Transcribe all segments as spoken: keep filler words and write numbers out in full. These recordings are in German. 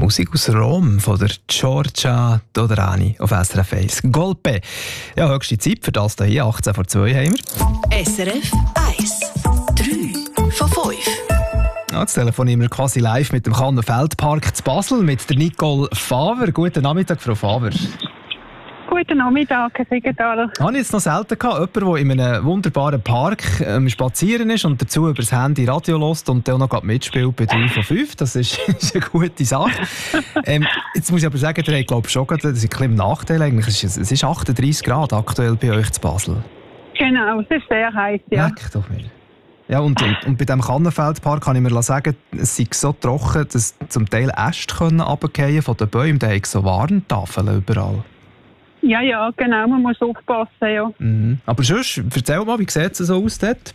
Musik aus Rom von der Giorgia Dodrani auf S R F eins. Golpe. Ja, höchste Zeit für das hier. achtzehn vor zwei haben wir. S R F eins. drei von fünf. Ja, das telefonieren wir quasi live mit dem Kannenfeldpark zu Basel mit der Nicole Faver. Guten Nachmittag, Frau Faver. Guten Nachmittag, Herr Siegenthaler. Habe ich jetzt noch selten gehabt, jemand, der in einem wunderbaren Park ähm, spazieren ist und dazu über das Handy Radio hört und dann auch noch mitspielt bei drei von fünf. Das ist, ist eine gute Sache. ähm, jetzt muss ich aber sagen, ihr habt, glaube ich, schon gerade, das ist ein bisschen im Nachteil eigentlich. Es ist, es ist achtunddreissig Grad aktuell bei euch zu Basel. Genau, es ist sehr heiß, ja. Leck doch mir. Ja, und, und, und bei diesem Kannenfeldpark kann ich mir sagen, es sei so trocken, dass zum Teil Äste runterfallen von den Bäumen. Da haben so Warntafeln überall. Ja, ja, genau, man muss aufpassen, ja. Mhm. Aber sonst, erzähl mal, wie sieht es so aus dort?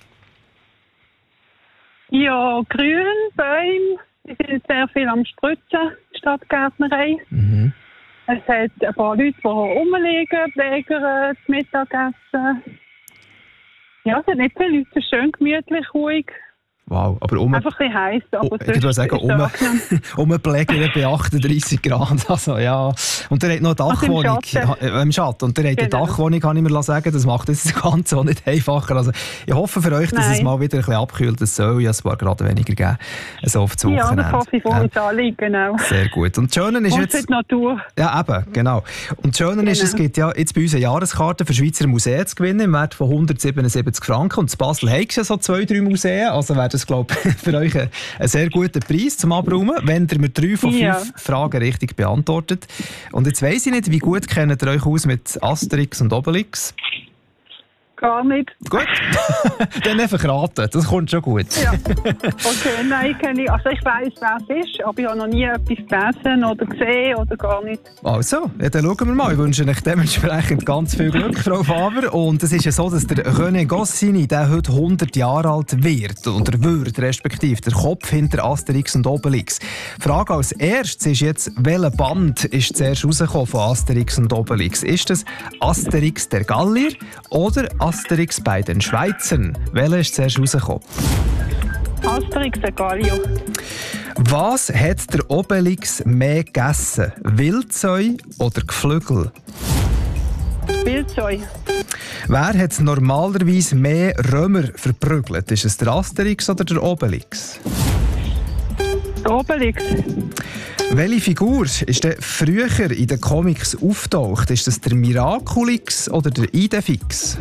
Ja, grün, Bäume, die sind sehr viel am Spritzen, Stadtgärtnerei. Mhm. Es hat ein paar Leute, die rumliegen, Pfleger, zum Mittagessen. Ja, es hat nicht viele Leute, es ist schön gemütlich, ruhig. Wow, aber um... Einfach ein bisschen heiß, aber oh, ich würde sagen, um, um Pfleger bei achtunddreissig Grad. Also, ja. Und der hat noch eine Dachwohnung. Im Schatten. Im Schatten. Und der hat genau. eine Dachwohnung, kann ich mir sagen. Das macht das Ganze auch nicht einfacher. Also, ich hoffe für euch, dass Nein. es mal wieder ein bisschen abkühlt. Es soll ja ein paar Grad weniger geben. So auf das Wochenende. Ja, das hoffe ich von uns alle, genau. Sehr gut. Und das Schöne ist und jetzt... für die Natur. Ja, eben, genau. Und das Schöne genau. ist, es gibt ja jetzt bei uns eine Jahreskarte für Schweizer Museen zu gewinnen im Wert von hundertsiebenundsiebzig Franken. Und in Basel haben ja so zwei, drei Museen. Also wäre das, glaube ich, für euch ein, ein sehr guter Preis zum Abräumen, wenn ihr mir drei von fünf ja. Fragen richtig beantwortet. Und jetzt weiss ich nicht, wie gut kennt ihr euch aus mit Asterix und Obelix? Gar nicht. Gut. Dann einfach raten, das kommt schon gut. Ja. Okay, nein, kenne ich. Also ich weiss, wer es ist, aber ich habe noch nie etwas gelesen oder gesehen oder gar nicht. Also, ja, dann schauen wir mal. Ich wünsche euch dementsprechend ganz viel Glück, Frau Faver. Und es ist ja so, dass der René Goscinny, der heute hundert Jahre alt wird, oder wird, respektive der Kopf hinter Asterix und Obelix. Die Frage als erstes ist jetzt, welcher Band ist zuerst rausgekommen von Asterix und Obelix? Ist das Asterix der Gallier oder Asterix bei den Schweizern? Welcher ist zuerst rausgekommen? Asterix der Gallier. Was hat der Obelix mehr gegessen? Wildsäu oder Geflügel? Wildsäu. Wer hat normalerweise mehr Römer verprügelt? Ist es der Asterix oder der Obelix? Der Obelix. Welche Figur ist denn früher in den Comics auftaucht? Ist das der Miraculix oder der Idefix?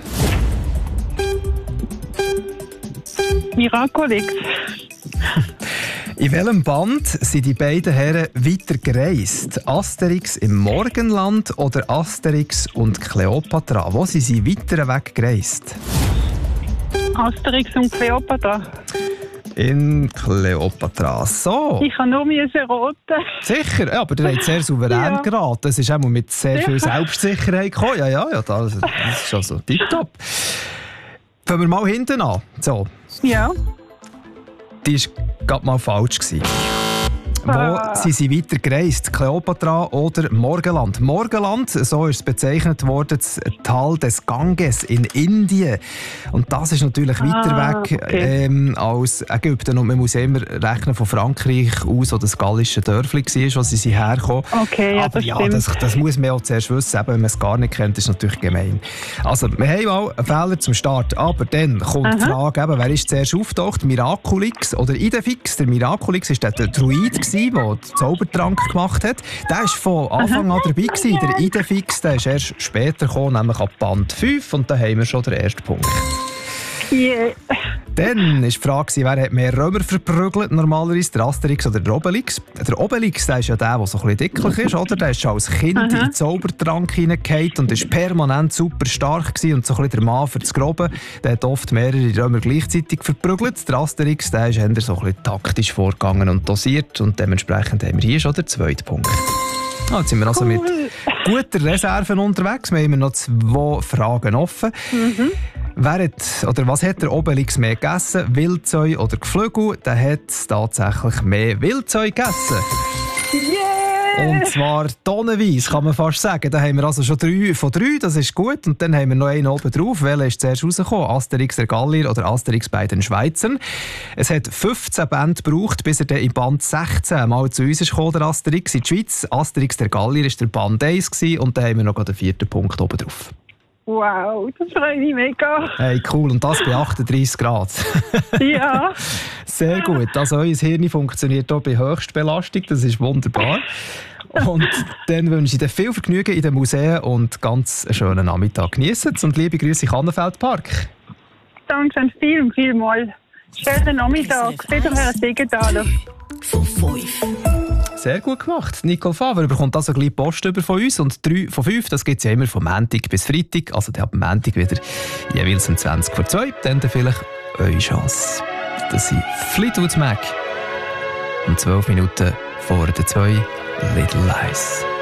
Miraculix. In welchem Band sind die beiden Herren weiter gereist? Asterix im Morgenland oder Asterix und Kleopatra? Wo sind sie weiter weg gereist? Asterix und Kleopatra. In Kleopatra. So. Ich kann nur müssen roten. Sicher, ja, aber der hat sehr souverän ja. geraten. Es ist auch mit sehr Sicher. viel Selbstsicherheit gekommen. Ja, ja, ja, das, das ist schon so tipptopp. Fangen wir mal hinten an. So. Ja. Die war gerade mal falsch gewesen. Ah. Wo sind sie weiter gereist? Kleopatra oder Morgenland? Morgenland, so ist es bezeichnet worden, das Tal des Ganges in Indien. Und das ist natürlich ah, weiter weg okay. ähm, als Ägypten. Und man muss immer rechnen von Frankreich aus, wo das gallische Dörfli war, wo sie sind hergekommen. Okay, ja, Aber das ja, stimmt. das, das muss man auch zuerst wissen. Eben, wenn man es gar nicht kennt, ist natürlich gemein. Also, wir haben mal einen Fehler zum Start. Aber dann kommt Aha. die Frage, eben, wer ist zuerst auftaucht? Miraculix oder Idefix? Der Miraculix war der Druid, der den Zaubertrank gemacht hat. Der war von Anfang an dabei gewesen. Der Idefix, der ist erst später gekommen, nämlich ab Band fünf. Und da haben wir schon den ersten Punkt. Yeah. Dann war die Frage, wer hat mehr Römer verprügelt, normalerweise, der Asterix oder der Obelix? Der Obelix, der ist ja der, der so ein bisschen dicklich ist, oder? Der ist schon als Kind Aha. in den Zaubertrank hineingefallen und ist permanent super stark gewesen und so ein bisschen der Mann für das Grobe. Der hat oft mehrere Römer gleichzeitig verprügelt. Der Asterix, der ist eher so ein bisschen taktisch vorgegangen und dosiert und dementsprechend haben wir hier schon den zweiten Punkt. Ah, jetzt sind wir also cool. mit guter Reserven unterwegs. Wir haben immer noch zwei Fragen offen. Mhm. Wer hat, oder was hat der Obelix mehr gegessen? Wildsäu oder Geflügel? Der hat tatsächlich mehr Wildsäu gegessen. Yeah! Und zwar tonnenweise, kann man fast sagen. Da haben wir also schon drei von drei, das ist gut. Und dann haben wir noch einen oben drauf. Welcher ist zuerst rausgekommen? Asterix der Gallier oder Asterix bei den Schweizern? Es hat fünfzehn Bände gebraucht, bis er dann in Band sechzehn mal zu uns ist gekommen, der Asterix in die Schweiz. Asterix der Gallier war der Band eins gewesen, und dann haben wir noch den vierten Punkt oben drauf. Wow, das freut mich mega. Hey, cool. Und das bei achtunddreissig Grad. Ja. Sehr gut. Also euer Hirn funktioniert hier bei Höchstbelastung. Das ist wunderbar. Und dann wünsche ich dir viel Vergnügen in den Museen und ganz einen schönen Nachmittag. Geniessen es und liebe Grüße in Kannenfeldpark. Danke schön viel und vielmals. Schönen Nachmittag. Wiederhören, Siegenthaler. Von fünf. Sehr gut gemacht. Nicole Favre bekommt also gleich Post über von uns. Und drei von fünf, das gibt es ja immer von Montag bis Freitag. Also dann ab Montag wieder jeweils um zwanzig vor zwei. Dann, dann vielleicht eure Chance. Das sind Fleetwood Mac. Um zwölf Minuten vor der zwei Little Lies.